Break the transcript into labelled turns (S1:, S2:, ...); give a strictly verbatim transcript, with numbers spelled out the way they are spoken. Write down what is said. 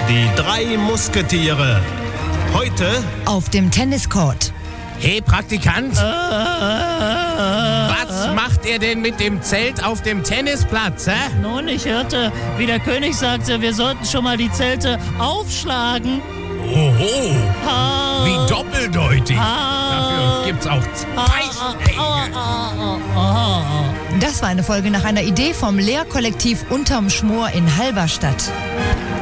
S1: Die drei Musketiere. Heute
S2: auf dem Tenniscourt.
S3: Hey Praktikant, was macht ihr denn mit dem Zelt auf dem Tennisplatz, hä?
S4: Nun, ich hörte, wie der König sagte, wir sollten schon mal die Zelte aufschlagen.
S3: Oho,
S4: Ah,
S3: wie doppeldeutig.
S4: ah,
S3: Dafür gibt's auch Zeichen. ey.
S4: ah, ah, ah, ah.
S2: Das war eine Folge nach einer Idee vom Lehrkollektiv Unterm Schmoor in Halberstadt.